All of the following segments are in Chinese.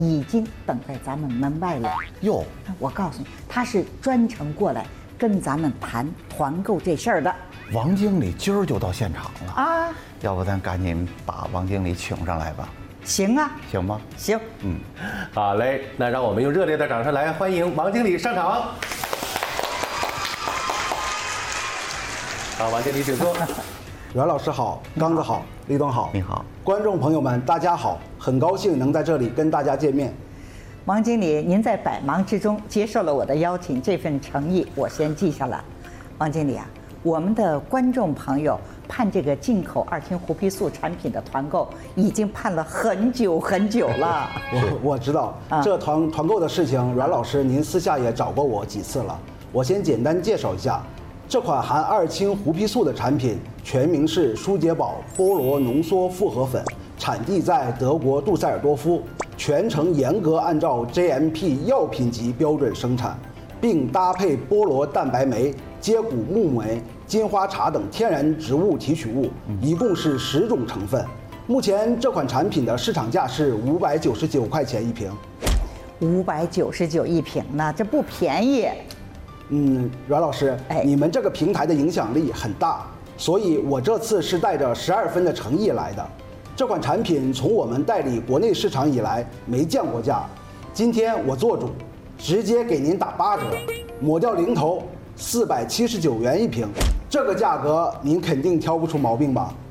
已经等在咱们门外了。 哟， 我告诉你，他是专程过来跟咱们谈团购这事儿的。 王经理今儿就到现场了啊， 要不咱赶紧把王经理请上来吧？ 行啊， 行吗？ 行， 好嘞，那让我们用热烈的掌声来欢迎王经理上场。好，王经理请坐。 阮老师好，刚子好，李总好， 你好， 观众朋友们大家好，很高兴能在这里跟大家见面。 王经理，您在百忙之中接受了我的邀请，这份诚意我先记下了。王经理啊，我们的观众朋友盼这个进口二氢胡皮素产品的团购已经盼了很久很久了。 我知道这团购的事情，阮老师您私下也找过我几次了。我先简单介绍一下，这款含二氢胡皮素的产品全名是舒洁宝菠萝浓缩复合粉，产地在德国杜塞尔多夫，全程严格按照 GMP 药品级标准生产，并搭配菠萝蛋白酶、接骨木酶、金花茶等天然植物提取物，一共是10种成分。目前这款产品的市场价是599块钱一瓶。 599一瓶呢，这不便宜。 阮老师，你们这个平台的影响力很大，所以我这次是带着12分的诚意来的。这款产品从我们代理国内市场以来没降过价，今天我做主，直接给您打8折，抹掉零头，479元一瓶。这个价格您肯定挑不出毛病吧？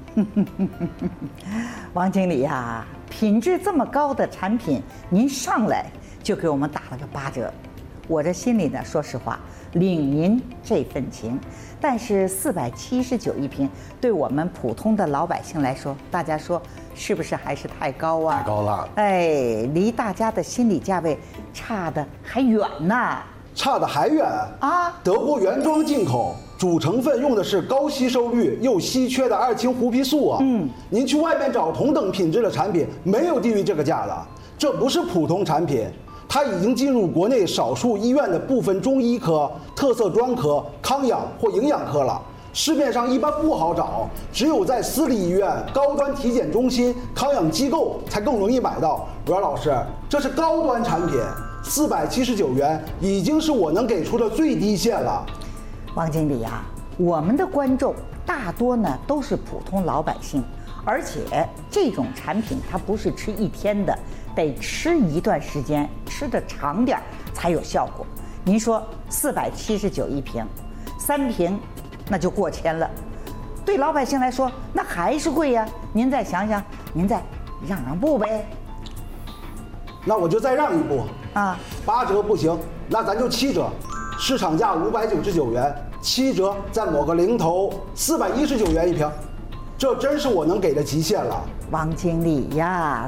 王经理呀，品质这么高的产品，您上来就给我们打了个8折。我这心里呢，说实话，领您这份情，但是479一瓶，对我们普通的老百姓来说，大家说是不是还是太高啊？ 太高了， 哎，离大家的心理价位差得还远呢。 差得还远啊！德国原装进口，主成分用的是高吸收率又稀缺的二氢胡皮素啊。您去外面找同等品质的产品，没有低于这个价的。这不是普通产品。它已经进入国内少数医院的部分中医科、特色专科、康养或营养科了。市面上一般不好找，只有在私立医院、高端体检中心、康养机构才更容易买到。阮老师，这是高端产品，479元已经是我能给出的最低线了。 王经理啊，我们的观众大多呢都是普通老百姓，而且这种产品它不是吃一天的。得吃一段时间，吃得长点才有效果。您说479一瓶，3瓶那就过千了，对老百姓来说那还是贵呀。您再想想，您再让步呗。 那我就再让一步啊 ，8折不行，那咱就7折，市场价599元，7折再抹个零头，419元一瓶。这真是我能给的极限了， 王经理呀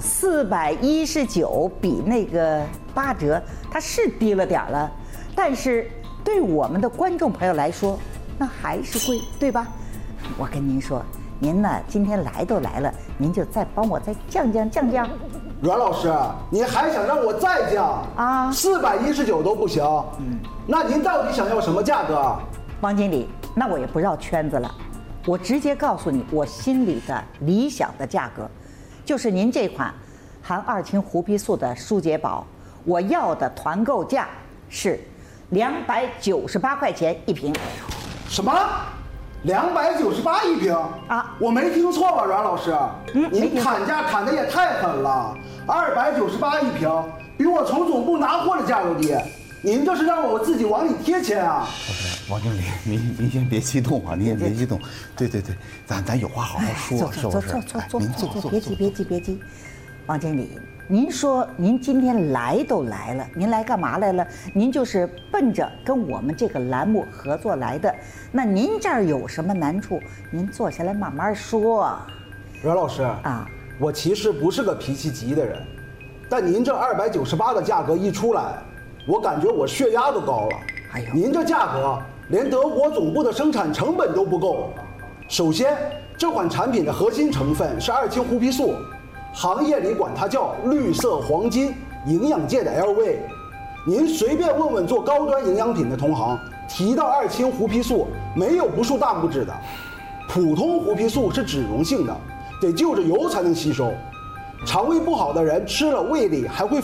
，419比那个8折，它是低了点了，但是对我们的观众朋友来说，那还是贵，对吧？我跟您说，您呢今天来都来了，您就再帮我再降。 阮老师，您还想让我再降啊？419都不行，那您到底想要什么价格？ 王经理，那我也不绕圈子了。我直接告诉你，我心里的理想的价格，就是您这款含二氢胡皮素的舒洁宝，我要的团购价是298块钱一瓶。 什么？298一瓶啊？ 我没听错吧，阮老师？您砍价砍得也太狠了，298一瓶，比我从总部拿货的价都低。您这是让我自己往里贴钱啊！ 王经理，您先别激动啊，您也别激动。对，咱有话好好说，是不是？ 坐，别急。王经理，您说您今天来都来了，您来干嘛来了？您就是奔着跟我们这个栏目合作来的。那您这儿有什么难处？您坐下来慢慢说。 阮老师啊，我其实不是个脾气急的人，但您这298的价格一出来，我感觉我血压都高了。您这价格连德国总部的生产成本都不够。首先，这款产品的核心成分是二氢胡皮素，行业里管它叫绿色黄金，营养界的 LV。您随便问问做高端营养品的同行，提到二氢胡皮素，没有不竖大拇指的。普通胡皮素是脂溶性的，得就着油才能吸收。肠胃不好的人吃了胃里还会